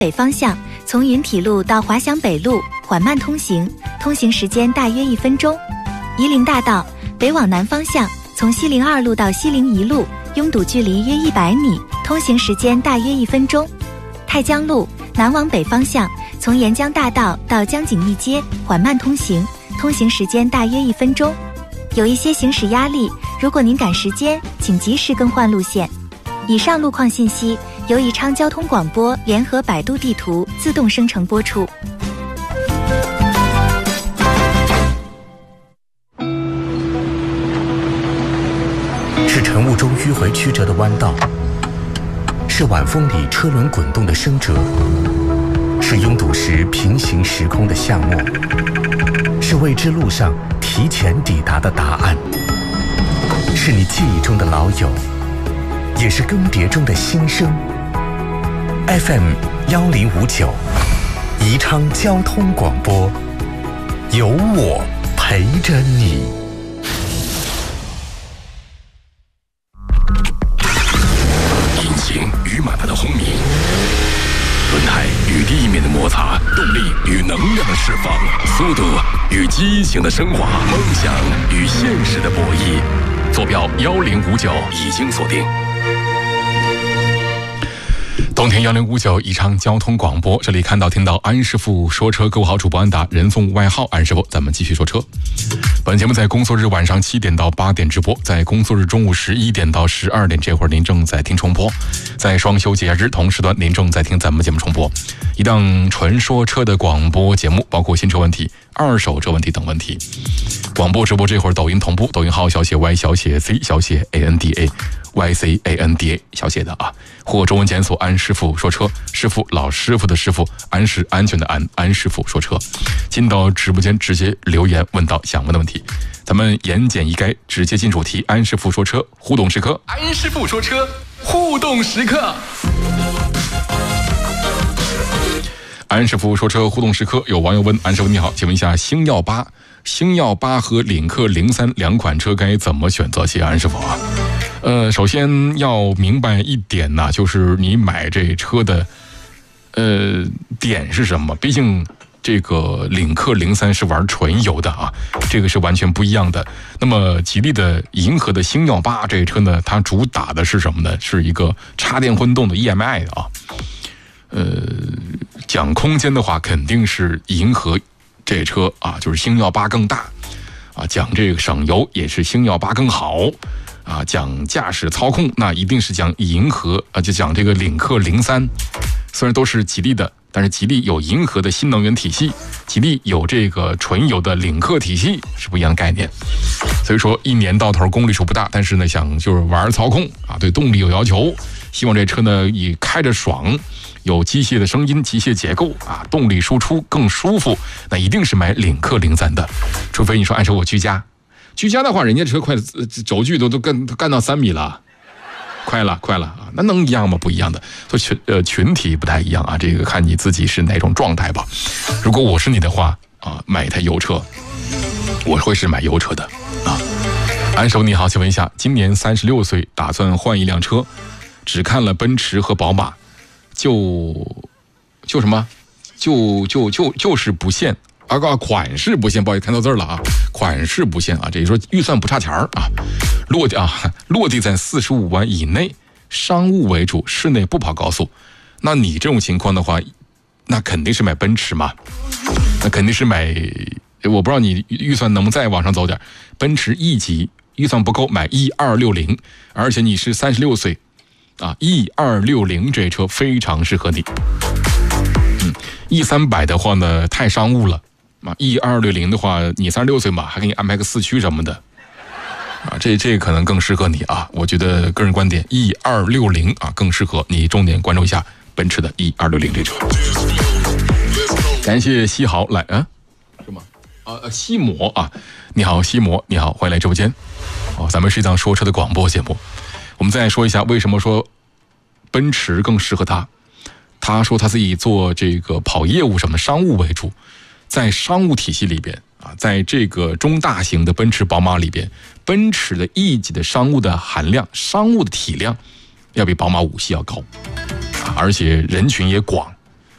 北方向，从云体路到华翔北路缓慢通行，通行时间大约1分钟。夷陵大道北往南方向，从西陵2路到西陵1路，拥堵距离约100米，通行时间大约1分钟。太江路南往北方向，从沿江大道到江景义街缓慢通行，通行时间大约1分钟。有一些行驶压力，如果您赶时间，请及时更换路线。以上路况信息由宜昌交通广播联合百度地图自动生成播出。 是晨雾中迂回曲折的弯道，是晚风里车轮滚动的声折，是拥堵时平行时空的夏末，是未知路上提前抵达的答案，是你记忆中的老友，也是更迭中的新生。FM 1059，宜昌交通广播，有我陪着你。 引擎与马达的轰鸣，轮胎与地面的摩擦，动力与能量的释放，速度与激情的升华，梦想与现实的博弈。坐标1059已经锁定。冬天1059宜昌交通广播，这里看到听到安师傅说车，各位好，主播安达，人送外号安师傅，咱们继续说车。本节目在工作日晚上7点到8点直播，在工作日中午11点到12点这会儿您正在听重播，在双休节假日同时段您正在听咱们节目重播，一档纯说车的广播节目，包括新车问题、二手车问题等问题。广播直播这会儿抖音同步，抖音号小写 Y 小写 C 小写 ANDA。YCANDA 小写的啊，或中文检索安师傅说车，师傅老师傅的师傅，安是安全的安，安师傅说车。进到直播间直接留言问到想问的问题，咱们言简意赅，直接进主题。安师傅说车互动时刻，安师傅说车互动时刻。安师傅说车互动时刻，有网友问安师傅你好，请问一下星耀8和领克03两款车该怎么选择？谢谢安师傅啊。首先要明白一点呢，就是你买这车的点是什么？毕竟这个领克03是玩纯油的啊，这个是完全不一样的。那么吉利的银河的星耀8这车呢，它主打的是什么呢？是一个插电混动的 EMI 的啊。讲空间的话，肯定是银河这车啊，就是星耀8更大啊。讲这个省油也是星耀8更好啊。讲驾驶操控，那一定是讲银河啊，就讲这个领克03。虽然都是吉利的，但是吉利有银河的新能源体系，吉利有这个纯油的领克体系，是不一样的概念。所以说一年到头公里数不大，但是呢想就是玩操控啊，对动力有要求，希望这车呢以开着爽，有机械的声音、机械结构啊，动力输出更舒服，那一定是买领克03的。除非你说按说我居家的话，人家车快轴距都干到3米了，快了啊，那能一样吗？不一样的，所以群体不太一样啊，这个看你自己是哪种状态吧。如果我是你的话啊，买一台油车，我会是买油车的啊。安手你好，请问一下，今年36岁，打算换一辆车，只看了奔驰和宝马，就是不限啊，款式不限，不好意思看到字了啊，款式不限啊，这就说预算不差钱啊，落地在45万以内，商务为主，室内不跑高速。那你这种情况的话，那肯定是买奔驰嘛，那肯定是买，我不知道你预算能再往上走点，奔驰 E 级预算不够买 E260， 而且你是36岁啊 ，E260 这车非常适合你。E300 的话呢太商务了啊 ，E260 的话你36岁嘛，还给你安排个4驱什么的啊，这可能更适合你啊。我觉得个人观点 ，E260 啊更适合你，重点关注一下奔驰的 E260 这车。感谢西豪来啊，是吗？西摩啊，你好，西摩，你好，欢迎来直播间。咱们是一档说车的广播节目。我们再说一下为什么说奔驰更适合他。他说他自己做这个跑业务什么商务为主，在商务体系里边啊，在这个中大型的奔驰宝马里边，奔驰的 E 级的商务的含量、商务的体量要比宝马5系要高，而且人群也广